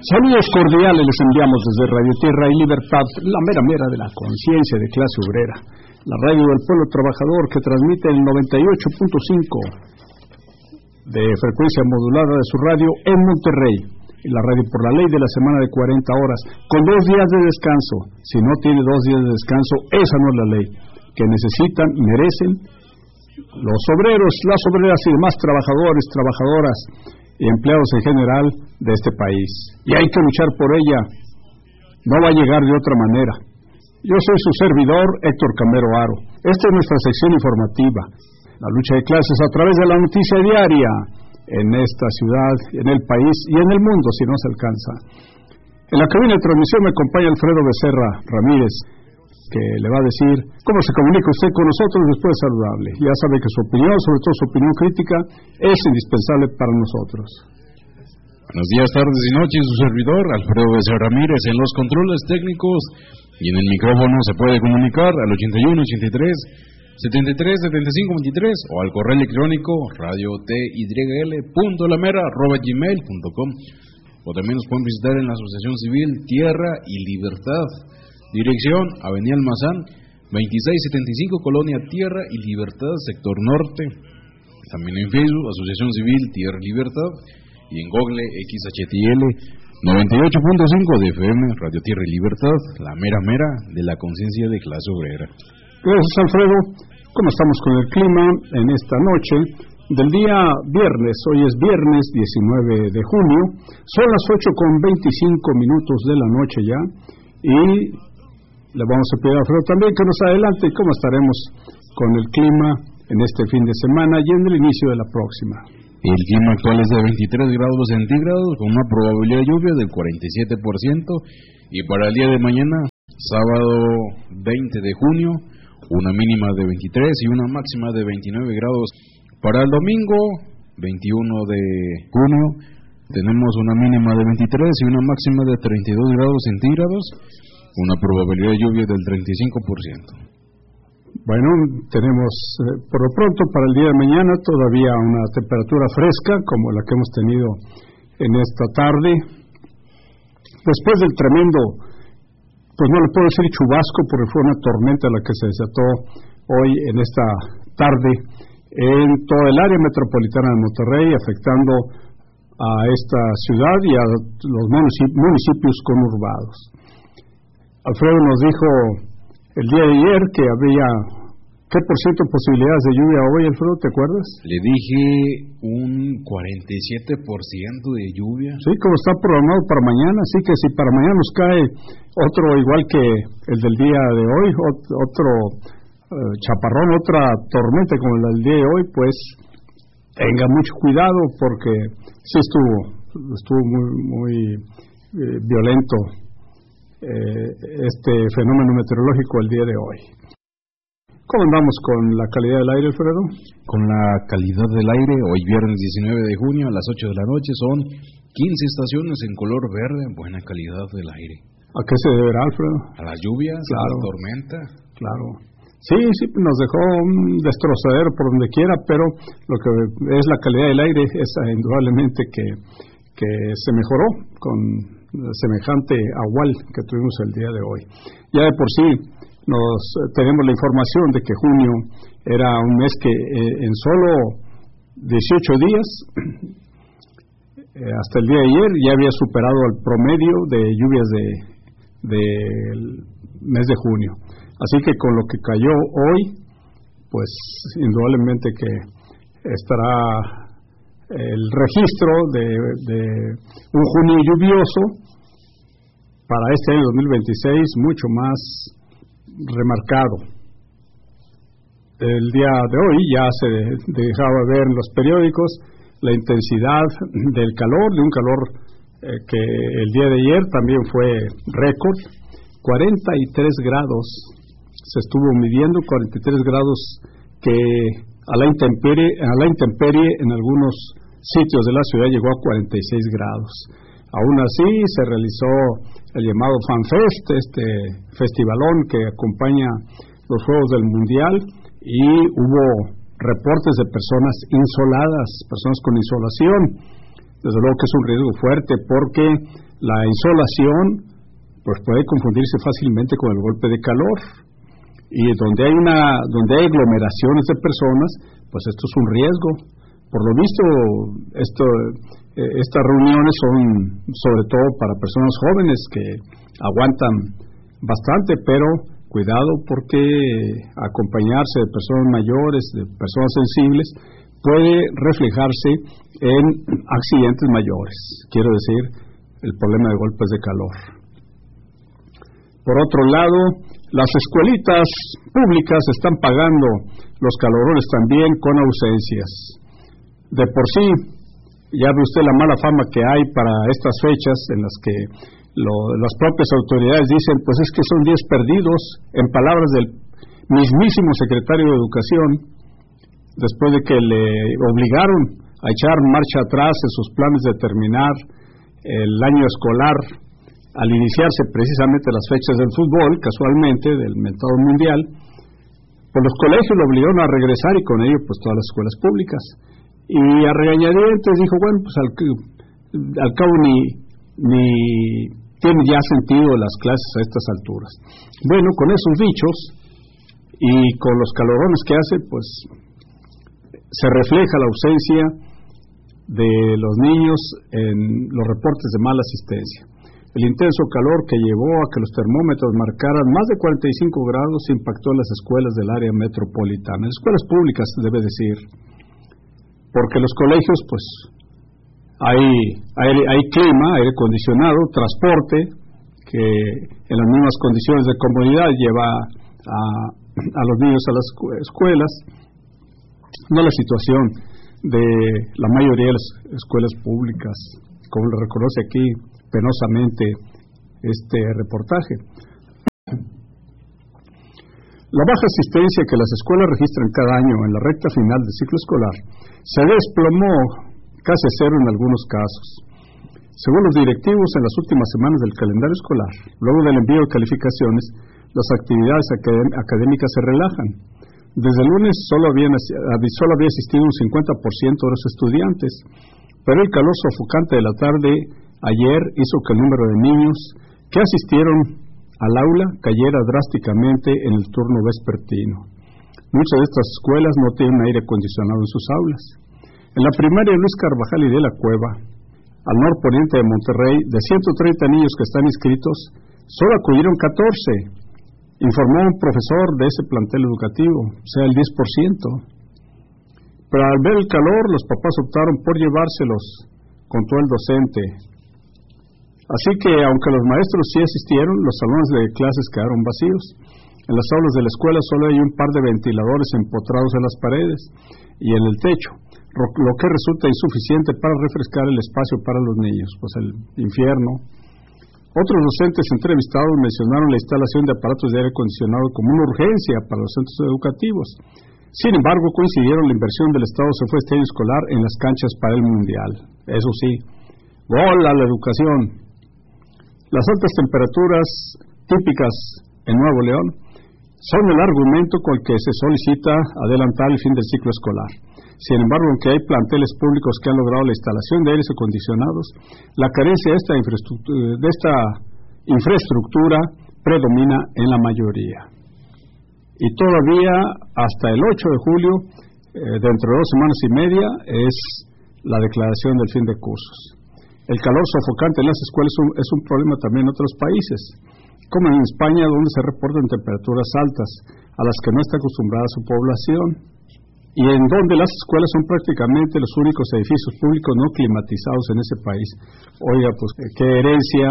Saludos cordiales les enviamos desde Radio Tierra y Libertad, la mera mera de la conciencia de clase obrera, la radio del pueblo trabajador que transmite el 98.5 de frecuencia modulada de su radio en Monterrey, y la radio por la ley de la semana de 40 horas, con 2 días de descanso. Si no tiene 2 días de descanso, esa no es la ley que necesitan y merecen los obreros, las obreras y demás trabajadores, trabajadoras y empleados en general de este país. Y hay que luchar por ella. No va a llegar de otra manera. Yo soy su servidor, Héctor Camero Aro. Esta es nuestra sección informativa, la lucha de clases a través de la noticia diaria en esta ciudad, en el país y en el mundo, si no se alcanza. En la cabina de transmisión me acompaña Alfredo Becerra Ramírez, que le va a decir cómo se comunica usted con nosotros después de saludable. Ya sabe que su opinión, sobre todo su opinión crítica, es indispensable para nosotros. Buenos días, tardes y noches, su servidor Alfredo Becerra Ramírez en los controles técnicos, y en el micrófono se puede comunicar al 81 83 73 75 23 o al correo electrónico radiotyl.lamera@gmail.com, o también nos pueden visitar en la Asociación Civil Tierra y Libertad, dirección Avenida Almazán 2675, Colonia Tierra y Libertad, sector norte. También en Facebook Asociación Civil Tierra y Libertad, y en Google XHTL 98.5 de FM, Radio Tierra y Libertad, la mera mera de la conciencia de clase obrera. Gracias, Alfredo. ¿Cómo estamos con el clima en esta noche del día viernes? Hoy es viernes 19 de junio, son las 8:25 de la noche ya, y le vamos a pedir a Alfredo también que nos adelante cómo estaremos con el clima en este fin de semana y en el inicio de la próxima. El clima actual es de 23 grados centígrados con una probabilidad de lluvia del 47%, y para el día de mañana, sábado 20 de junio, una mínima de 23 y una máxima de 29 grados. Para el domingo 21 de junio tenemos una mínima de 23 y una máxima de 32 grados centígrados, una probabilidad de lluvia del 35%. Bueno, tenemos por lo pronto para el día de mañana todavía una temperatura fresca como la que hemos tenido en esta tarde. Después del tremendo, pues no le puedo decir chubasco porque fue una tormenta la que se desató hoy en esta tarde en toda el área metropolitana de Monterrey, afectando a esta ciudad y a los municipios conurbados. Alfredo nos dijo el día de ayer que había, ¿qué por ciento de posibilidades de lluvia hoy, Alfredo? ¿Te acuerdas? Le dije un 47% de lluvia. Sí, como está programado para mañana, así que si para mañana nos cae otro igual que el del día de hoy, otro chaparrón, otra tormenta como la del día de hoy, pues tenga mucho cuidado porque sí estuvo muy violento este fenómeno meteorológico el día de hoy. ¿Cómo andamos con la calidad del aire, Alfredo? Con la calidad del aire, hoy viernes 19 de junio a las 8 de la noche son 15 estaciones en color verde, buena calidad del aire. ¿A qué se deberá, Alfredo? A las lluvias, claro, a la tormenta. Claro. Sí, nos dejó un destrozadero por donde quiera, pero lo que es la calidad del aire es indudablemente que se mejoró con semejante agual que tuvimos el día de hoy. Ya de por sí tenemos la información de que junio era un mes que en solo 18 días hasta el día de ayer ya había superado el promedio de lluvias del mes de junio. Así que con lo que cayó hoy, pues indudablemente que estará el registro de un junio lluvioso para este año 2026 mucho más remarcado. El día de hoy ya se dejaba ver en los periódicos la intensidad del calor, de un calor que el día de ayer también fue récord, 43 grados se estuvo midiendo, 43 grados que a la intemperie en algunos sitios de la ciudad llegó a 46 grados. Aún así se realizó el llamado FanFest, este festivalón que acompaña los Juegos del Mundial, y hubo reportes de personas insoladas, personas con insolación. Desde luego que es un riesgo fuerte porque La insolación pues puede confundirse fácilmente con el golpe de calor, y donde hay aglomeraciones de personas, pues esto es un riesgo. Por lo visto, estas reuniones son sobre todo para personas jóvenes que aguantan bastante, pero cuidado, porque acompañarse de personas mayores, de personas sensibles, puede reflejarse en accidentes mayores, quiero decir, el problema de golpes de calor. Por otro lado, las escuelitas públicas están pagando los calorones también con ausencias. De por sí, ya ve usted la mala fama que hay para estas fechas en las que las propias autoridades dicen, pues es que son días perdidos, en palabras del mismísimo secretario de Educación, después de que le obligaron a echar marcha atrás en sus planes de terminar el año escolar al iniciarse precisamente las fechas del fútbol, casualmente, del mentado mundial. Pues los colegios lo obligaron a regresar, y con ello pues todas las escuelas públicas. Y a regañadientes dijo, bueno, pues al cabo ni tiene ya sentido las clases a estas alturas. Bueno, con esos dichos y con los calorones que hace, pues se refleja la ausencia de los niños en los reportes de mala asistencia. El intenso calor que llevó a que los termómetros marcaran más de 45 grados impactó en las escuelas del área metropolitana, las escuelas públicas, debe decir, porque los colegios, pues, hay clima, aire acondicionado, transporte, que en las mismas condiciones de comodidad lleva a los niños a las escuelas, no la situación de la mayoría de las escuelas públicas, como lo reconoce aquí penosamente este reportaje. La baja asistencia que las escuelas registran cada año en la recta final del ciclo escolar se desplomó casi a cero en algunos casos. Según los directivos, en las últimas semanas del calendario escolar, luego del envío de calificaciones, las actividades académicas se relajan. Desde el lunes solo había asistido un 50% de los estudiantes, pero el calor sofocante de la tarde ayer hizo que el número de niños que asistieron al aula cayera drásticamente en el turno vespertino. Muchas de estas escuelas no tienen aire acondicionado en sus aulas. En la primaria Luis Carvajal y de la Cueva, al norponiente de Monterrey, de 130 niños que están inscritos, solo acudieron 14, informó un profesor de ese plantel educativo, o sea, el 10%. Pero al ver el calor, los papás optaron por llevárselos, contó el docente. Así que, aunque los maestros sí asistieron, los salones de clases quedaron vacíos. En las aulas de la escuela solo hay un par de ventiladores empotrados en las paredes y en el techo, lo que resulta insuficiente para refrescar el espacio para los niños, pues el infierno. Otros docentes entrevistados mencionaron la instalación de aparatos de aire acondicionado como una urgencia para los centros educativos. Sin embargo, coincidieron, la inversión del Estado se fue este año escolar en las canchas para el Mundial. Eso sí, gol a la educación. Las altas temperaturas típicas en Nuevo León son el argumento con el que se solicita adelantar el fin del ciclo escolar. Sin embargo, aunque hay planteles públicos que han logrado la instalación de aires acondicionados, la carencia de esta infraestructura predomina en la mayoría. Y todavía hasta el 8 de julio, dentro de 2 semanas y media, es la declaración del fin de cursos. El calor sofocante en las escuelas es un problema también en otros países, como en España, donde se reportan temperaturas altas, a las que no está acostumbrada su población, y en donde las escuelas son prácticamente los únicos edificios públicos no climatizados en ese país. Oiga, pues qué herencia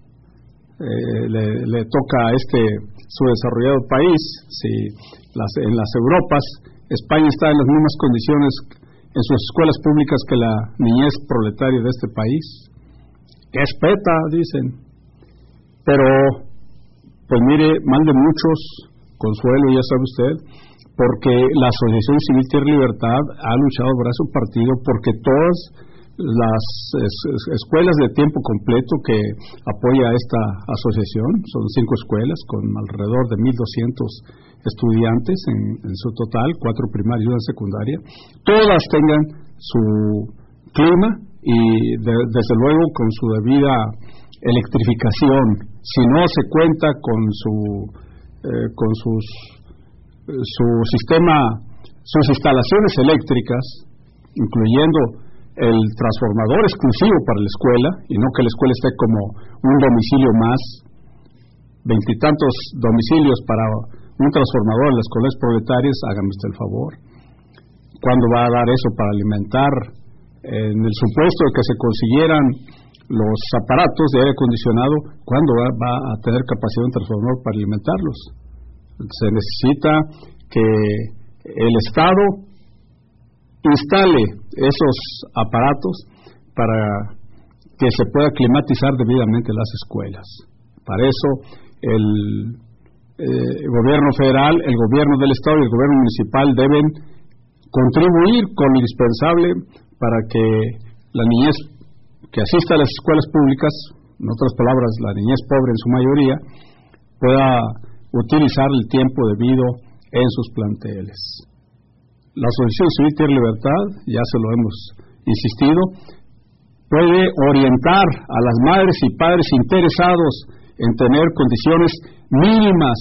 le toca a este subdesarrollado país, si en las Europas España está en las mismas condiciones en sus escuelas públicas que la niñez proletaria de este país. ¡Qué espeta!, dicen. Pero, pues mire, mal de muchos, consuelo, ya sabe usted, porque la Asociación Civil Tierra y Libertad ha luchado brazo partido porque todas las escuelas de tiempo completo que apoya esta asociación, son 5 escuelas con alrededor de 1,200 estudiantes en su total, 4 primarias y 1 secundaria, todas tengan su clima y desde luego con su debida electrificación, si no se cuenta con su sistema, sus instalaciones eléctricas, incluyendo el transformador exclusivo para la escuela, y no que la escuela esté como un domicilio más, 20 y tantos domicilios para un transformador en las colonias proletarias, háganme usted el favor. ¿Cuándo va a dar eso para alimentar? En el supuesto de que se consiguieran los aparatos de aire acondicionado, ¿cuándo va a tener capacidad un transformador para alimentarlos? Se necesita que el Estado instale esos aparatos para que se pueda climatizar debidamente las escuelas. Para eso el gobierno federal, el gobierno del Estado y el gobierno municipal deben contribuir con lo indispensable para que la niñez que asista a las escuelas públicas, en otras palabras, la niñez pobre en su mayoría, pueda utilizar el tiempo debido en sus planteles. La Asociación Civil Tierra y Libertad, ya se lo hemos insistido, puede orientar a las madres y padres interesados en tener condiciones mínimas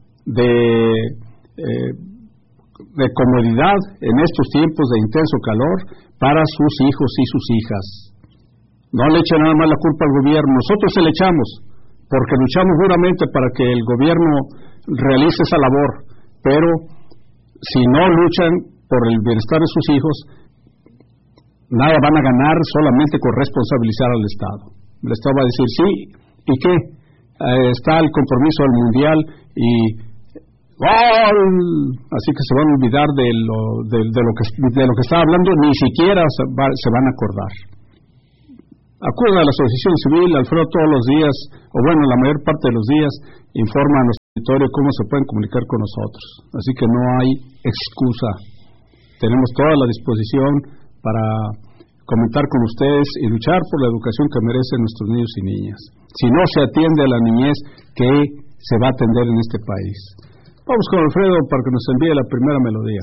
de comodidad en estos tiempos de intenso calor para sus hijos y sus hijas. No le echen nada más la culpa al gobierno, nosotros se le echamos, porque luchamos duramente para que el gobierno realice esa labor, pero si no luchan por el bienestar de sus hijos, nada van a ganar solamente con responsabilizar al Estado. El Estado va a decir, sí, ¿y qué? Está el compromiso del Mundial y ¡gol! Así que se van a olvidar de lo que estaba hablando, ni siquiera se van a acordar. Acuda a la Asociación Civil, Alfredo todos los días, o bueno, la mayor parte de los días, informa a nuestro auditorio cómo se pueden comunicar con nosotros. Así que no hay excusa. Tenemos toda la disposición para comentar con ustedes y luchar por la educación que merecen nuestros niños y niñas. Si no se atiende a la niñez, ¿qué se va a atender en este país? Vamos con Alfredo para que nos envíe la primera melodía.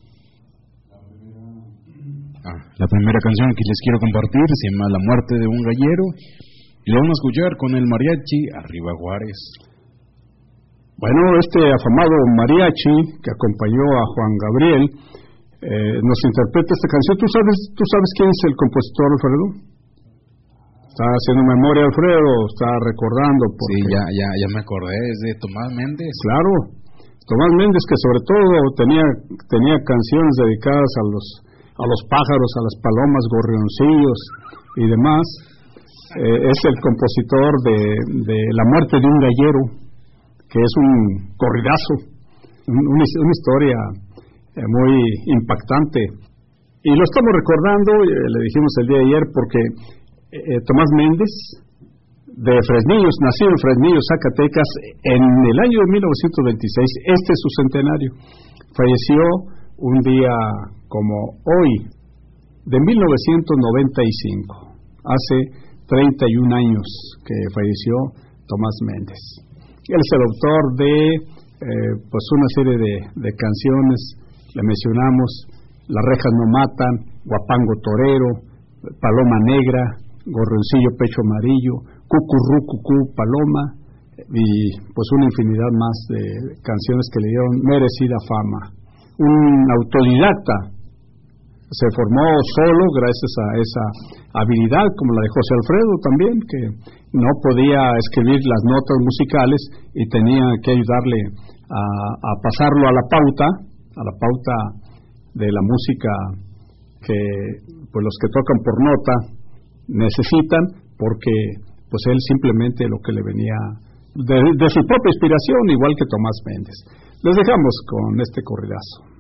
La primera canción que les quiero compartir se llama La muerte de un gallero y lo vamos a escuchar con el mariachi Arriba Juárez. Bueno, este afamado mariachi que acompañó a Juan Gabriel nos interpreta esta canción. ¿Tú sabes quién es el compositor, Alfredo? Está haciendo memoria, Alfredo, está recordando. Sí, ya me acordé, es de Tomás Méndez. Claro, Tomás Méndez, que sobre todo tenía canciones dedicadas a los pájaros, a las palomas, gorrioncillos y demás. Es el compositor de La muerte de un gallero, que es un corridazo, una historia muy impactante. Y lo estamos recordando, le dijimos el día de ayer, porque Tomás Méndez, de Fresnillo, nacido en Fresnillo, Zacatecas, en el año de 1926, este es su centenario. Falleció un día como hoy, de 1995, hace 31 años que falleció Tomás Méndez. Él es el autor de pues una serie de canciones, le mencionamos Las rejas no matan, Guapango torero, Paloma negra, Gorrioncillo pecho amarillo, Cucurrú cucú paloma, y pues una infinidad más de canciones que le dieron merecida fama. Un autodidacta, se formó solo gracias a esa habilidad, como la de José Alfredo también, que no podía escribir las notas musicales y tenía que ayudarle a pasarlo a la pauta de la música que pues los que tocan por nota necesitan, porque pues él simplemente lo que le venía de su propia inspiración, igual que Tomás Méndez. Les dejamos con este corridazo.